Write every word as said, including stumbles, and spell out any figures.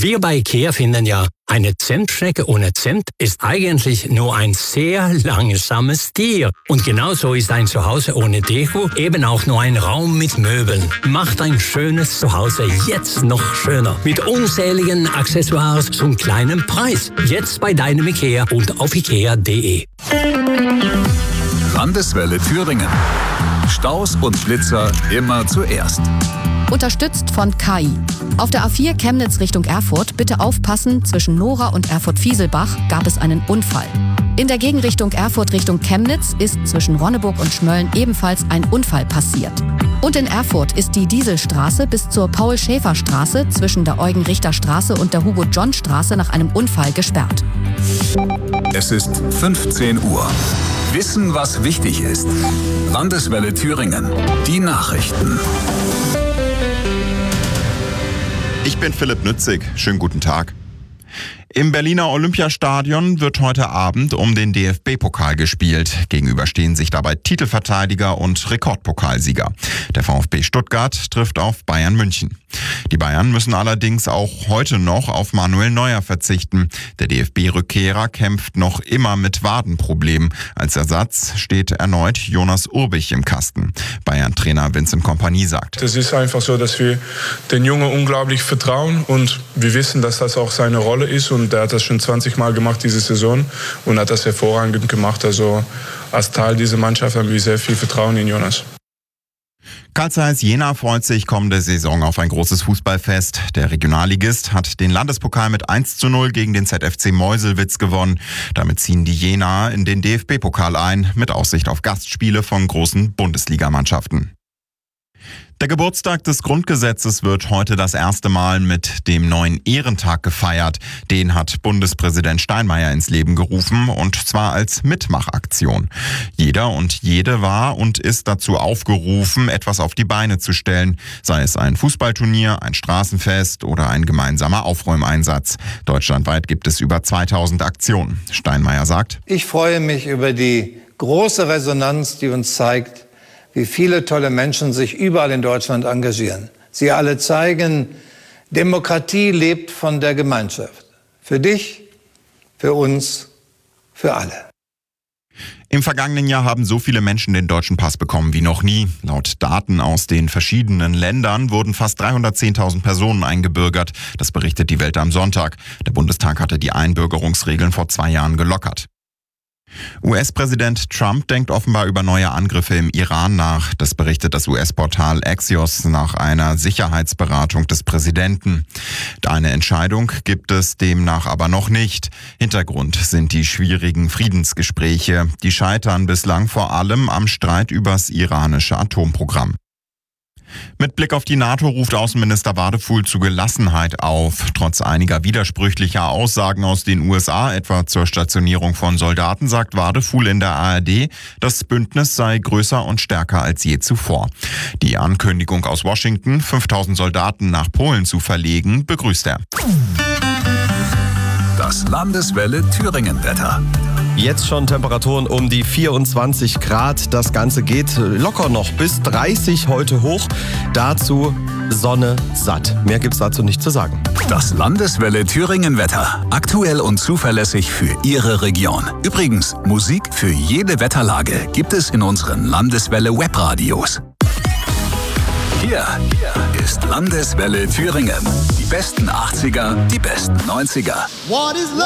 Wir bei IKEA finden ja, eine Zentschnecke ohne Zimt ist eigentlich nur ein sehr langsames Tier. Und genauso ist ein Zuhause ohne Deko eben auch nur ein Raum mit Möbeln. Macht ein schönes Zuhause jetzt noch schöner. Mit unzähligen Accessoires zum kleinen Preis. Jetzt bei deinem IKEA und auf ikea punkt de. Landeswelle Thüringen. Staus und Blitzer immer zuerst. Unterstützt von K I. Auf der A vier Chemnitz Richtung Erfurt, bitte aufpassen, zwischen Nora und Erfurt-Fieselbach gab es einen Unfall. In der Gegenrichtung Erfurt Richtung Chemnitz ist zwischen Ronneburg und Schmölln ebenfalls ein Unfall passiert. Und in Erfurt ist die Dieselstraße bis zur Paul-Schäfer-Straße zwischen der Eugen-Richter-Straße und der Hugo-John-Straße nach einem Unfall gesperrt. Es ist fünfzehn Uhr. Wissen, was wichtig ist. Landeswelle Thüringen. Die Nachrichten. Ich bin Philipp Nützig. Schönen guten Tag. Im Berliner Olympiastadion wird heute Abend um den D F B-Pokal gespielt. Gegenüber stehen sich dabei Titelverteidiger und Rekordpokalsieger. Der VfB Stuttgart trifft auf Bayern München. Die Bayern müssen allerdings auch heute noch auf Manuel Neuer verzichten. Der D F B-Rückkehrer kämpft noch immer mit Wadenproblemen. Als Ersatz steht erneut Jonas Urbich im Kasten. Bayern-Trainer Vincent Kompany sagt: Es ist einfach so, dass wir den Jungen unglaublich vertrauen und wir wissen, dass das auch seine Rolle ist. Und der hat das schon zwanzig Mal gemacht diese Saison und hat das hervorragend gemacht. Also als Teil dieser Mannschaft haben wir sehr viel Vertrauen in Jonas. Carl Zeiss Jena freut sich kommende Saison auf ein großes Fußballfest. Der Regionalligist hat den Landespokal mit eins zu null gegen den Z F C Meuselwitz gewonnen. Damit ziehen die Jenaer in den D F B-Pokal ein, mit Aussicht auf Gastspiele von großen Bundesligamannschaften. Der Geburtstag des Grundgesetzes wird heute das erste Mal mit dem neuen Ehrentag gefeiert. Den hat Bundespräsident Steinmeier ins Leben gerufen, und zwar als Mitmachaktion. Jeder und jede war und ist dazu aufgerufen, etwas auf die Beine zu stellen, sei es ein Fußballturnier, ein Straßenfest oder ein gemeinsamer Aufräumeinsatz. Deutschlandweit gibt es über zweitausend Aktionen. Steinmeier sagt: Ich freue mich über die große Resonanz, die uns zeigt, wie viele tolle Menschen sich überall in Deutschland engagieren. Sie alle zeigen, Demokratie lebt von der Gemeinschaft. Für dich, für uns, für alle. Im vergangenen Jahr haben so viele Menschen den deutschen Pass bekommen wie noch nie. Laut Daten aus den verschiedenen Ländern wurden fast dreihundertzehntausend Personen eingebürgert. Das berichtet die Welt am Sonntag. Der Bundestag hatte die Einbürgerungsregeln vor zwei Jahren gelockert. U S-Präsident Trump denkt offenbar über neue Angriffe im Iran nach. Das berichtet das U S-Portal Axios nach einer Sicherheitsberatung des Präsidenten. Eine Entscheidung gibt es demnach aber noch nicht. Hintergrund sind die schwierigen Friedensgespräche. Die scheitern bislang vor allem am Streit übers iranische Atomprogramm. Mit Blick auf die NATO ruft Außenminister Wadefuhl zu Gelassenheit auf. Trotz einiger widersprüchlicher Aussagen aus den U S A, etwa zur Stationierung von Soldaten, sagt Wadefuhl in der A R D, das Bündnis sei größer und stärker als je zuvor. Die Ankündigung aus Washington, fünftausend Soldaten nach Polen zu verlegen, begrüßt er. Das Landeswelle Thüringen-Wetter. Jetzt schon Temperaturen um die vierundzwanzig Grad. Das Ganze geht locker noch bis dreißig heute hoch. Dazu Sonne satt. Mehr gibt's dazu nicht zu sagen. Das Landeswelle Thüringen-Wetter. Aktuell und zuverlässig für Ihre Region. Übrigens, Musik für jede Wetterlage gibt es in unseren Landeswelle Webradios. Hier ist Landeswelle Thüringen. Die besten achtziger, die besten neunziger.